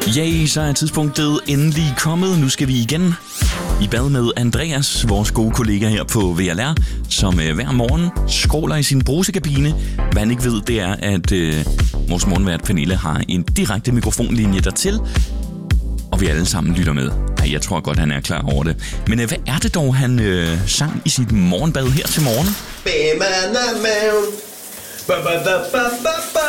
Ja, så er tidspunktet endelig kommet. Nu skal vi igen i bad med Andreas, vores gode kollega her på VLR, som hver morgen skråler i sin brusekabine. Hvad han ikke ved, det er, at vores morgenvært Pernille har en direkte mikrofonlinje dertil, og vi alle sammen lytter med. Ja, jeg tror godt, han er klar over det. Men hvad er det dog, han sang i sit morgenbad her til morgen?